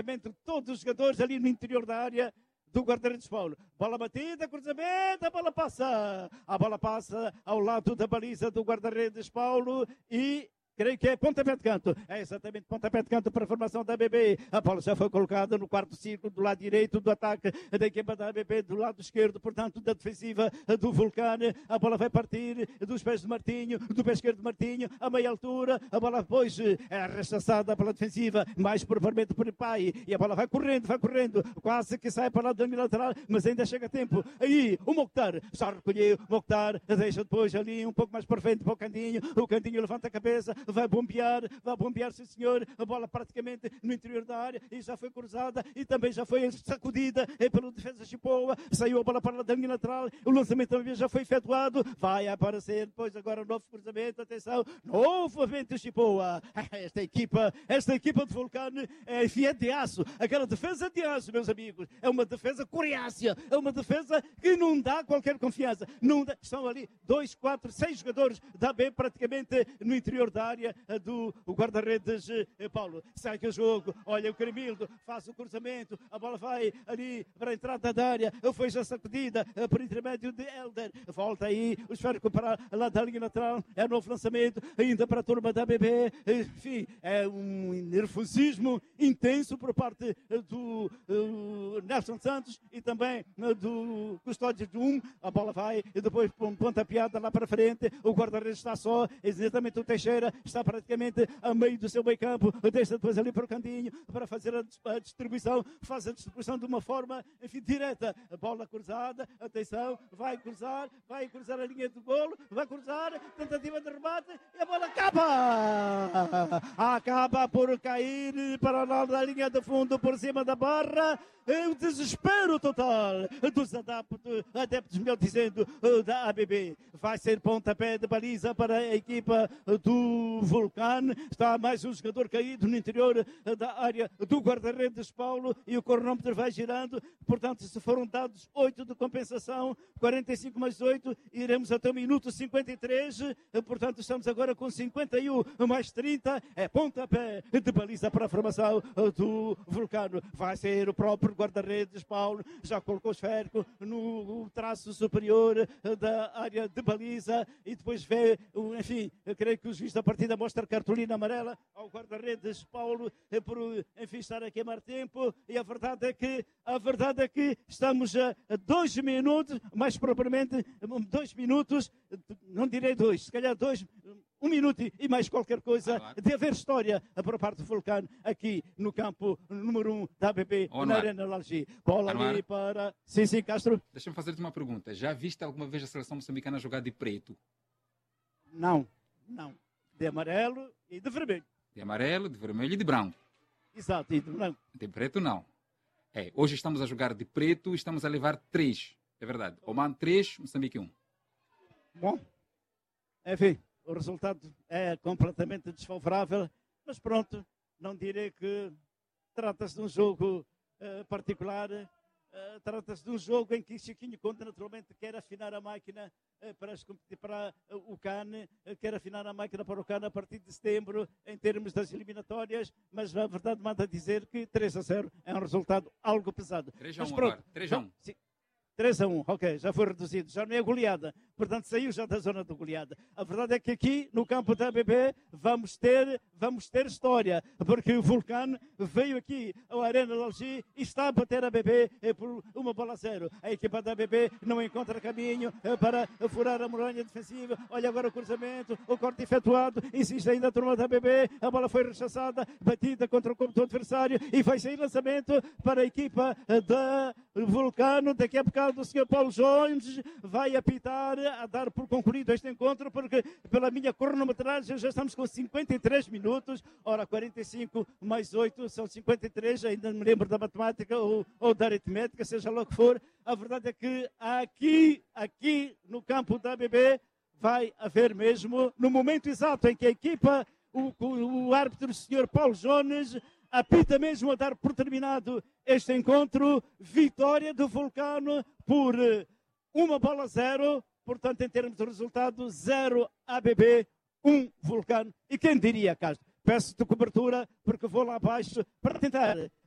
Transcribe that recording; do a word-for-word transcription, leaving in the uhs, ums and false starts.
todos os jogadores ali no interior da área do guarda-redes Paulo. Bola batida, cruzamento, a bola passa. A bola passa ao lado da baliza do guarda-redes Paulo e... creio que é pontapé de canto. É exatamente pontapé de canto para a formação da A B B. A bola já foi colocada no quarto círculo do lado direito do ataque da equipa da A B B, do lado esquerdo, portanto, da defensiva do Vulcano. A bola vai partir dos pés de Martinho, do pé esquerdo de Martinho, a meia altura. A bola depois é rechaçada pela defensiva, mais propriamente por Pai. E a bola vai correndo, vai correndo, quase que sai para o lado da linha lateral, mas ainda chega a tempo. Aí o Mokhtar já recolheu. Mokhtar deixa depois ali um pouco mais para frente para o Cantinho. O Cantinho levanta a cabeça, vai bombear, vai bombear, sim senhor, a bola praticamente no interior da área e já foi cruzada e também já foi sacudida pelo defesa Chipoa, saiu a bola para a linha lateral, o lançamento também já foi efetuado, vai aparecer depois agora um novo cruzamento, atenção, novamente Chipoa, esta equipa, esta equipa de Vulcano é fiel de aço, aquela defesa de aço, meus amigos, é uma defesa coriácea, é uma defesa que não dá qualquer confiança, não dá, estão ali dois, quatro, seis jogadores da B praticamente no interior da área do guarda-redes Paulo. Segue o jogo, olha o Cremildo, faz o cruzamento, a bola vai ali para a entrada da área, foi já sacudida por intermédio de Helder, volta aí, o esférico para lá da linha lateral, é novo lançamento, ainda para a turma da A B B, enfim, é um nervosismo intenso por parte do uh, Nelson Santos e também uh, do Custódio de um, a bola vai e depois pontapeada lá para frente, o guarda-redes está só, exatamente o Teixeira, está praticamente a meio do seu meio campo, deixa depois ali para o cantinho para fazer a distribuição, faz a distribuição de uma forma, enfim, direta, a bola cruzada, atenção, vai cruzar, vai cruzar a linha do golo, vai cruzar, tentativa de remate e a bola acaba, acaba por cair para lá da linha de fundo, por cima da barra, é o desespero total dos adeptos, adeptos, melhor dizendo, da A B B, vai ser pontapé de baliza para a equipa do Vulcano, está mais um jogador caído no interior da área do guarda-redes Paulo e o cronômetro vai girando, portanto se foram dados oito de compensação, quarenta e cinco mais oito, iremos até o minuto cinquenta e três, portanto estamos agora com cinquenta e um mais trinta, é pontapé de baliza para a formação do Vulcano, vai ser o próprio guarda-redes Paulo, já colocou o esférico no traço superior da área de baliza e depois vê, enfim, eu creio que os juízes da partida mostra cartolina amarela ao guarda-redes Paulo por, enfim, estar a queimar tempo e a verdade é que a verdade é que estamos a dois minutos, mais propriamente dois minutos, não direi dois, se calhar dois, um minuto e mais qualquer coisa, ah, de haver história por parte do Vulcano aqui no campo número um da A B B, oh, na Arena Lalgi. Bola Anuar. ali para... Sim, sim, Castro. Deixa-me fazer-te uma pergunta. Já viste alguma vez a seleção moçambicana jogar de preto? Não, não. De amarelo e de vermelho. De amarelo, de vermelho e de branco. Exato, e de branco. De preto não. É, hoje estamos a jogar de preto e estamos a levar três. É verdade. Oman três, Moçambique um. Bom, enfim, o resultado é completamente desfavorável, mas pronto, não direi que trata-se de um jogo uh, particular, uh, trata-se de um jogo em que Chiquinho Conde naturalmente quer afinar a máquina uh, para, as, para uh, o C A N, uh, quer afinar a máquina para o C A N a partir de setembro em termos das eliminatórias, mas a verdade manda dizer que três a zero é um resultado algo pesado. três a um agora, três a um. três a um, ok, já foi reduzido, já não é goleada, portanto saiu já da zona de goleada. A verdade é que aqui no campo da A B B vamos ter, vamos ter história, porque o Vulcano veio aqui ao Arena Lalgi e está a bater a A B B por uma bola a zero. A equipa da A B B não encontra caminho para furar a muralha defensiva. Olha agora o cruzamento, o corte efetuado, insiste ainda a turma da A B B, a bola foi rechaçada, batida contra o campo do adversário e vai sair lançamento para a equipa da Vulcano. Daqui a bocado o senhor Paulo Jones vai apitar, a dar por concluído este encontro, porque pela minha cronometragem já estamos com cinquenta e três minutos, ora quarenta e cinco mais oito são cinquenta e três, ainda me lembro da matemática ou, ou da aritmética, seja lá o que for. A verdade é que aqui, aqui no campo da A B B vai haver mesmo, no momento exato em que a equipa, o, o, o árbitro, o senhor Paulo Jones, apita mesmo a dar por terminado este encontro, vitória do Vulcano por uma bola a zero, portanto em termos de resultado, zero A B B, um Vulcano. E quem diria, Castro? Peço-te cobertura porque vou lá abaixo para tentar